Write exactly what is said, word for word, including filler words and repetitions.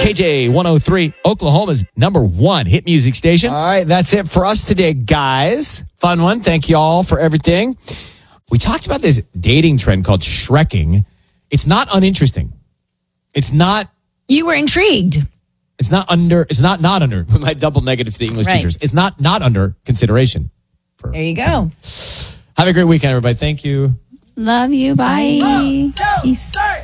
K J one oh three, Oklahoma's number one hit music station. All right, that's it for us today, guys. Fun one. Thank you all for everything. We talked about this dating trend called Shrekking. It's not uninteresting. It's not. You were intrigued. It's not under. It's not not under. My double negative to the English Right. teachers. It's not not under consideration. For There you go. Have a great weekend, everybody. Thank you. Love you. Bye. One, two, Peace. three.